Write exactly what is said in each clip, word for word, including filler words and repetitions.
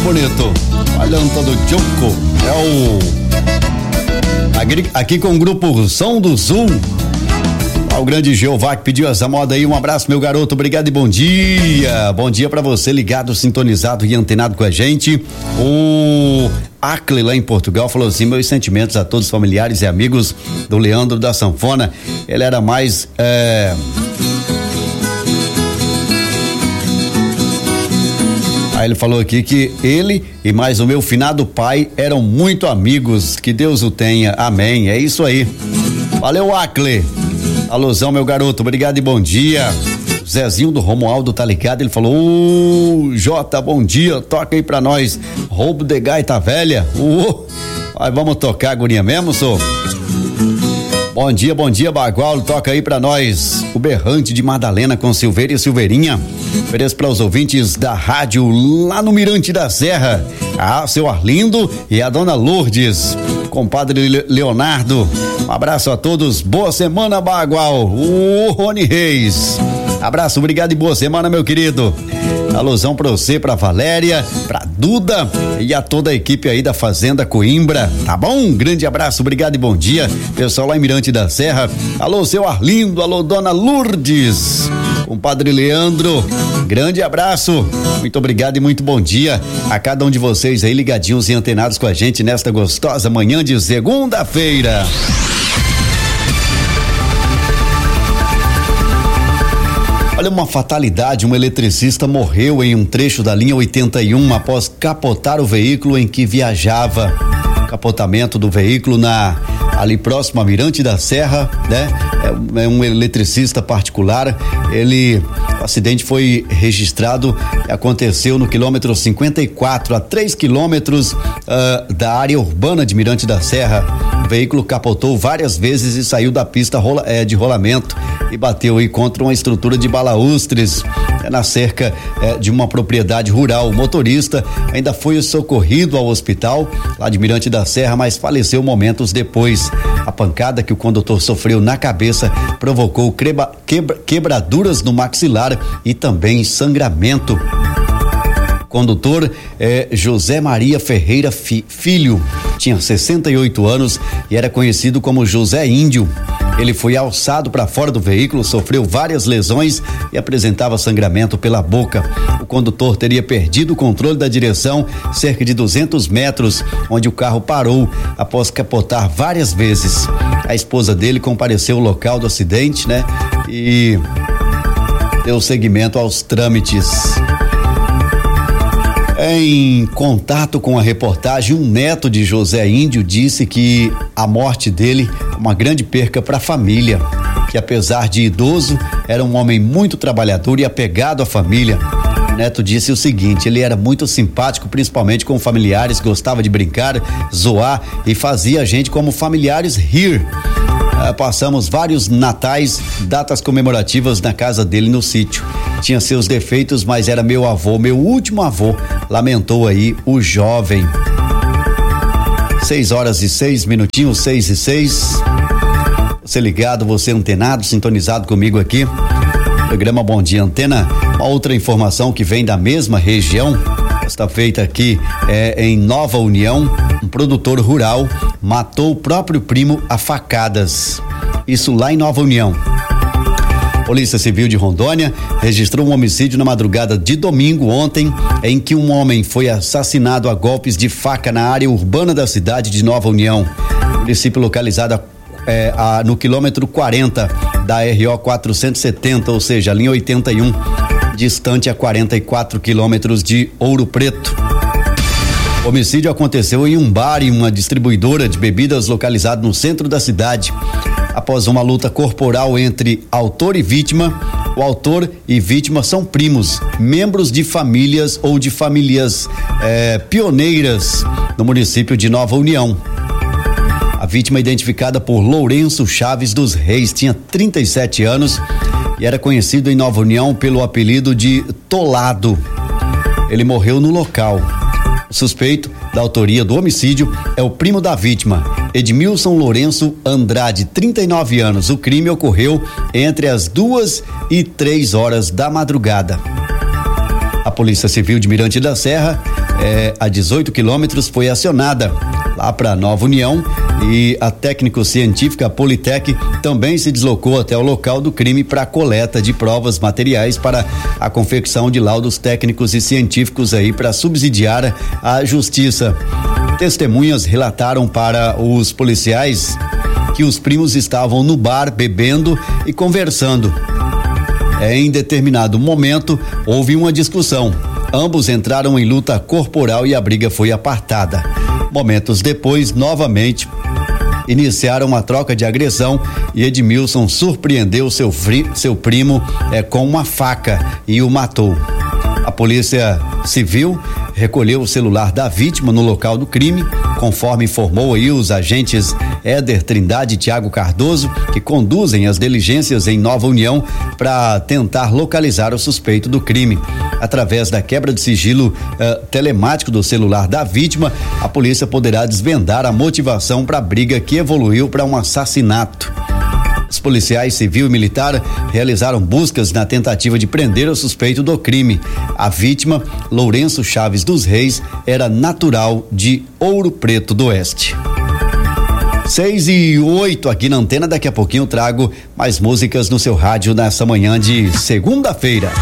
bonito. Valhanta do Choco. É o. Aqui com o grupo Som do Sul. O grande Jeová que pediu essa moda aí. Um abraço, meu garoto. Obrigado e bom dia. Bom dia pra você, ligado, sintonizado e antenado com a gente. O Acle, lá em Portugal, falou assim: meus sentimentos a todos os familiares e amigos do Leandro da Sanfona. Ele era mais. É... Aí ele falou aqui que ele e mais o meu finado pai eram muito amigos. Que Deus o tenha. Amém. É isso aí. Valeu, Acle. Alusão, meu garoto. Obrigado e bom dia. Zezinho do Romualdo tá ligado. Ele falou: ô, Jota, bom dia. Toca aí pra nós. Roubo de gaita velha. Uh, aí vamos tocar, gurinha mesmo, sou? Bom dia, bom dia, Bagual. Toca aí pra nós o Berrante de Madalena com Silveira e Silveirinha. Ofereço para os ouvintes da rádio lá no Mirante da Serra. Ah, seu Arlindo e a dona Lourdes. Compadre Le- Leonardo. Um abraço a todos. Boa semana, Bagual. O Rony Reis. Abraço, obrigado e boa semana, meu querido. Alusão pra você, pra Valéria, pra Duda e a toda a equipe aí da Fazenda Coimbra, tá bom? Um grande abraço, obrigado e bom dia. Pessoal lá em Mirante da Serra. Alô, seu Arlindo, alô, dona Lourdes. Compadre Leandro, grande abraço. Muito obrigado e muito bom dia a cada um de vocês aí ligadinhos e antenados com a gente nesta gostosa manhã de segunda-feira. Olha, uma fatalidade, um eletricista morreu em um trecho da linha oitenta e um após capotar o veículo em que viajava. Capotamento do veículo na ali próximo a Mirante da Serra, né? É, é um eletricista particular. Ele, o acidente foi registrado, aconteceu no quilômetro cinquenta e quatro, a três quilômetros uh, da área urbana de Mirante da Serra. O veículo capotou várias vezes e saiu da pista rola, é, de rolamento e bateu aí contra uma estrutura de balaústres é, na cerca é, de uma propriedade rural. O motorista ainda foi socorrido ao hospital lá de Mirante da Serra, mas faleceu momentos depois. A pancada que o condutor sofreu na cabeça provocou quebra, quebra, quebraduras no maxilar e também sangramento. Condutor é José Maria Ferreira Fi, Filho, tinha sessenta e oito anos e era conhecido como José Índio. Ele foi alçado para fora do veículo, sofreu várias lesões e apresentava sangramento pela boca. O condutor teria perdido o controle da direção cerca de duzentos metros, onde o carro parou após capotar várias vezes. A esposa dele compareceu ao local do acidente, né? E deu seguimento aos trâmites. Em contato com a reportagem, um neto de José Índio disse que a morte dele é uma grande perca para a família, que apesar de idoso, era um homem muito trabalhador e apegado à família. O neto disse o seguinte: ele era muito simpático, principalmente com familiares, gostava de brincar, zoar e fazia a gente como familiares rir. Ah, passamos vários natais, datas comemorativas na casa dele no sítio. Tinha seus defeitos, mas era meu avô, meu último avô, lamentou aí o jovem. Seis horas e seis minutinhos, seis e seis. Você ligado, você antenado, sintonizado comigo aqui. Programa Bom Dia Antena. Uma outra informação que vem da mesma região, está feita aqui é, em Nova União. Um produtor rural matou o próprio primo a facadas. Isso lá em Nova União. Polícia Civil de Rondônia registrou um homicídio na madrugada de domingo ontem, em que um homem foi assassinado a golpes de faca na área urbana da cidade de Nova União. Município localizado é, a, no quilômetro quarenta da R O quatrocentos e setenta, ou seja, a linha oitenta e um, distante a quarenta e quatro quilômetros de Ouro Preto. O homicídio aconteceu em um bar e uma distribuidora de bebidas localizado no centro da cidade. Após uma luta corporal entre autor e vítima, o autor e vítima são primos, membros de famílias ou de famílias eh, pioneiras no município de Nova União. A vítima, identificada por Lourenço Chaves dos Reis, tinha trinta e sete anos e era conhecido em Nova União pelo apelido de Tolado. Ele morreu no local. O suspeito da autoria do homicídio é o primo da vítima, Edmilson Lourenço Andrade, trinta e nove anos. O crime ocorreu entre as duas e três horas da madrugada. A Polícia Civil de Mirante da Serra é, a dezoito quilômetros, foi acionada lá para Nova União e a técnico-científica Politec também se deslocou até o local do crime para coleta de provas materiais para a confecção de laudos técnicos e científicos aí para subsidiar a justiça. Testemunhas relataram para os policiais que os primos estavam no bar bebendo e conversando. Em determinado momento, houve uma discussão. Ambos entraram em luta corporal e a briga foi apartada. Momentos depois, novamente, iniciaram uma troca de agressão e Edmilson surpreendeu seu, fri, seu primo eh, com uma faca e o matou. A Polícia Civil recolheu o celular da vítima no local do crime, conforme informou aí os agentes Éder Trindade e Tiago Cardoso, que conduzem as diligências em Nova União para tentar localizar o suspeito do crime. Através da quebra de sigilo uh, telemático do celular da vítima, a polícia poderá desvendar a motivação para a briga que evoluiu para um assassinato. Os policiais civil e militar realizaram buscas na tentativa de prender o suspeito do crime. A vítima, Lourenço Chaves dos Reis, era natural de Ouro Preto do Oeste. Seis e oito aqui na Antena. Daqui a pouquinho eu trago mais músicas no seu rádio nessa manhã de segunda-feira.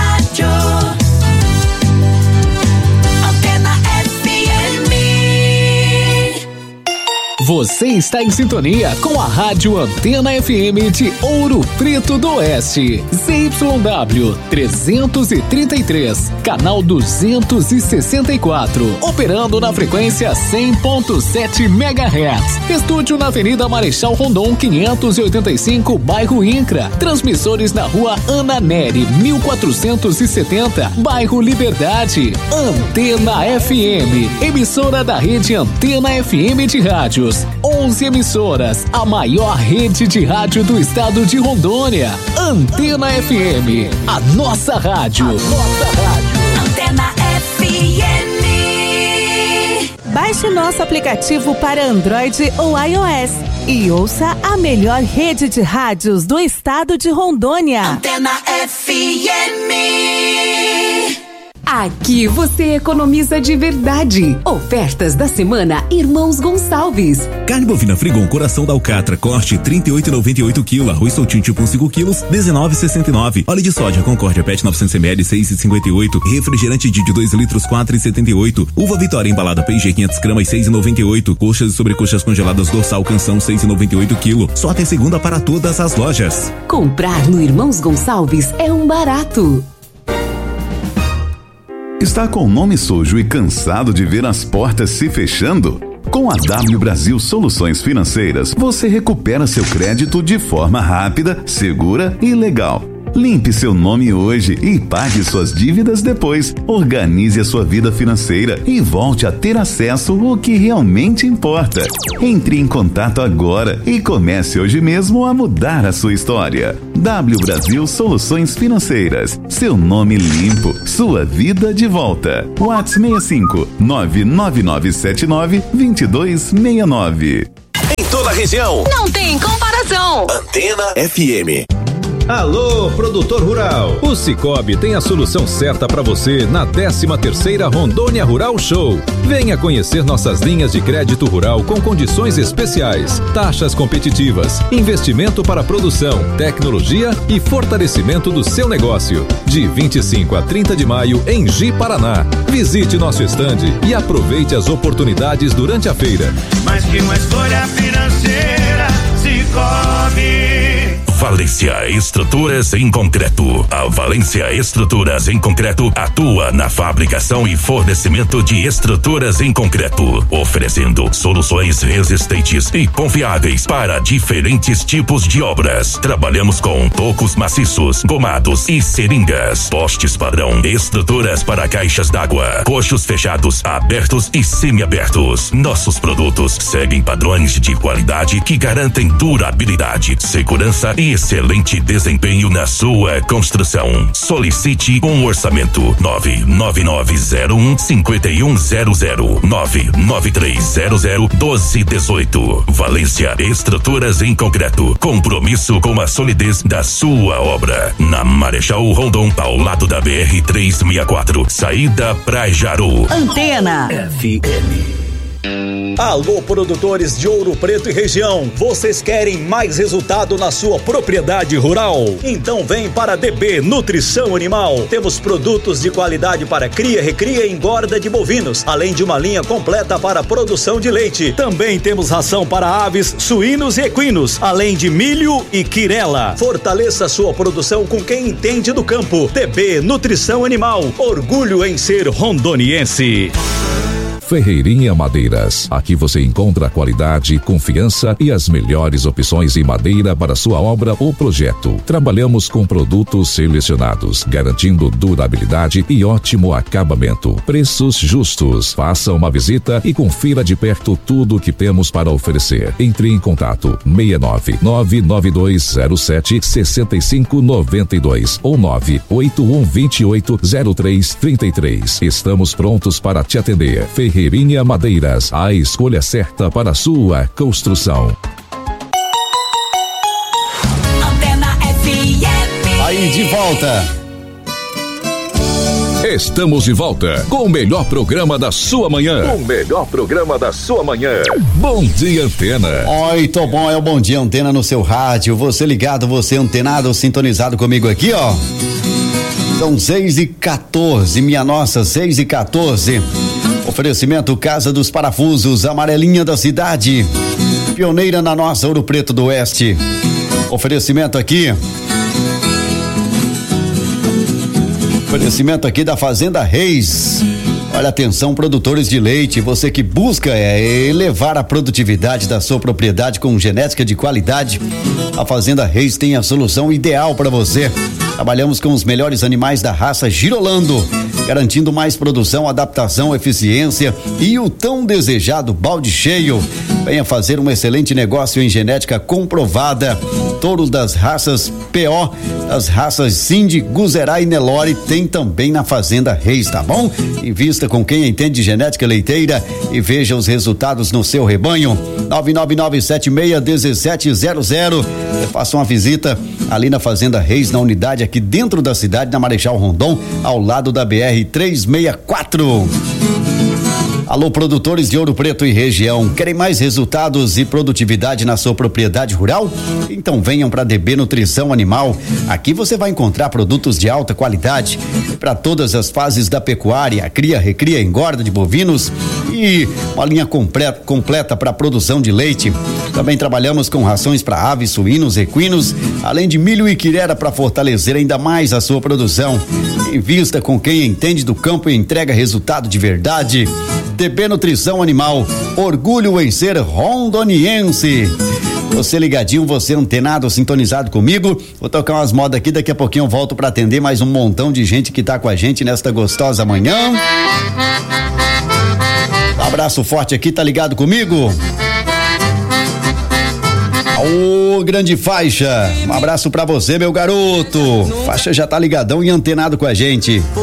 Você está em sintonia com a Rádio Antena F M de Ouro Preto do Oeste. Z Y W trezentos e trinta e três, canal duzentos e sessenta e quatro, operando na frequência cem ponto sete megahertz. Estúdio na Avenida Marechal Rondon quinhentos e oitenta e cinco, bairro Incra. Transmissores na Rua Ana Nery mil quatrocentos e setenta, bairro Liberdade. Antena F M, emissora da rede Antena F M de rádios. onze emissoras, a maior rede de rádio do estado de Rondônia. Antena F M, a nossa rádio. A nossa rádio. Antena F M. Baixe nosso aplicativo para Android ou iOS e ouça a melhor rede de rádios do estado de Rondônia. Antena F M. Aqui você economiza de verdade. Ofertas da semana Irmãos Gonçalves. Carne bovina Frigon Coração da Alcatra, corte trinta e oito e noventa e oito quilo, arroz soltinho tipo cinco quilos, dezenove e sessenta e nove. Óleo de soja Concórdia Pet novecentos mililitros, seis e cinquenta e oito. Refrigerante de dois litros, quatro e setenta e oito. Uva Vitória embalada P G quinhentas gramas, seis e noventa e oito. Coxas e sobrecoxas congeladas Dorsal Canção, seis e noventa e oito quilo. Só até segunda para todas as lojas. Comprar no Irmãos Gonçalves é um barato. Está com o nome sujo e cansado de ver as portas se fechando? Com a W Brasil Soluções Financeiras, você recupera seu crédito de forma rápida, segura e legal. Limpe seu nome hoje e pague suas dívidas depois. Organize a sua vida financeira e volte a ter acesso ao que realmente importa. Entre em contato agora e comece hoje mesmo a mudar a sua história. W Brasil Soluções Financeiras. Seu nome limpo, sua vida de volta. WhatsApp seis cinco nove nove nove sete nove dois dois seis nove. Em toda a região. Não tem comparação. Antena F M. Alô, produtor rural! O Cicobi tem a solução certa para você na décima terceira Rondônia Rural Show. Venha conhecer nossas linhas de crédito rural com condições especiais, taxas competitivas, investimento para produção, tecnologia e fortalecimento do seu negócio. De vinte e cinco a trinta de maio em Ji, Paraná. Visite nosso estande e aproveite as oportunidades durante a feira. Mais que uma escolha financeira, Cicobi. Valência Estruturas em Concreto. A Valência Estruturas em Concreto atua na fabricação e fornecimento de estruturas em concreto, oferecendo soluções resistentes e confiáveis para diferentes tipos de obras. Trabalhamos com tocos maciços, gomados e seringas, postes padrão, estruturas para caixas d'água, coxos fechados, abertos e semiabertos. Nossos produtos seguem padrões de qualidade que garantem durabilidade, segurança e excelente desempenho na sua construção. Solicite um orçamento. nove nove nove zero um cinco um zero zero nove nove três zero zero doze dezoito. Valência Estruturas em Concreto. Compromisso com a solidez da sua obra. Na Marechal Rondon, ao lado da B R trezentos e sessenta e quatro, saída pra Jaru. Antena F M. Alô, produtores de Ouro Preto e região, vocês querem mais resultado na sua propriedade rural? Então vem para a D B Nutrição Animal. Temos produtos de qualidade para cria, recria e engorda de bovinos, além de uma linha completa para a produção de leite. Também temos ração para aves, suínos e equinos, além de milho e quirela. Fortaleça sua produção com quem entende do campo. D B Nutrição Animal, orgulho em ser rondoniense. Ferreirinha Madeiras. Aqui você encontra qualidade, confiança e as melhores opções em madeira para sua obra ou projeto. Trabalhamos com produtos selecionados, garantindo durabilidade e ótimo acabamento. Preços justos. Faça uma visita e confira de perto tudo o que temos para oferecer. Entre em contato seis nove nove nove dois zero sete seis cinco nove dois ou nove oito um dois oito zero três três três. Estamos prontos para te atender. Ferreirinha Madeiras, a escolha certa para a sua construção. Antena F M. Aí de volta. Estamos de volta com o melhor programa da sua manhã. O melhor programa da sua manhã. Bom Dia Antena. Muito bom, é o Bom Dia Antena no seu rádio. Você ligado, você antenado, sintonizado comigo aqui, ó. São seis e quatorze, minha nossa, seis e quatorze. Oferecimento Casa dos Parafusos, amarelinha da cidade, pioneira na nossa Ouro Preto do Oeste. Oferecimento aqui. Oferecimento aqui da Fazenda Reis. Olha, atenção, produtores de leite, você que busca é, elevar a produtividade da sua propriedade com genética de qualidade, a Fazenda Reis tem a solução ideal para você. Trabalhamos com os melhores animais da raça Girolando, garantindo mais produção, adaptação, eficiência e o tão desejado balde cheio. Venha fazer um excelente negócio em genética comprovada. Touros das raças P O, das raças Cindy, Guzerá e Nelore tem também na Fazenda Reis, tá bom? Invista com quem entende de genética leiteira e veja os resultados no seu rebanho. nove nove nove sete seis um sete zero zero. Faça uma visita ali na Fazenda Reis, na unidade aqui dentro da cidade, na Marechal Rondon, ao lado da B R trezentos e sessenta e quatro. Alô, produtores de Ouro Preto e região, querem mais resultados e produtividade na sua propriedade rural? Então venham para D B Nutrição Animal. Aqui você vai encontrar produtos de alta qualidade para todas as fases da pecuária, cria, recria, engorda de bovinos e uma linha completa, completa para produção de leite. Também trabalhamos com rações para aves, suínos, equinos, além de milho e quirera para fortalecer ainda mais a sua produção. Invista com quem entende do campo e entrega resultado de verdade. D B Nutrição Animal, orgulho em ser rondoniense. Você ligadinho, você antenado, sintonizado comigo. Vou tocar umas modas aqui, daqui a pouquinho eu volto para atender mais um montão de gente que tá com a gente nesta gostosa manhã. Um abraço forte aqui, tá ligado comigo? Ô, grande faixa, um abraço pra você, meu garoto. Faixa já tá ligadão e antenado com a gente.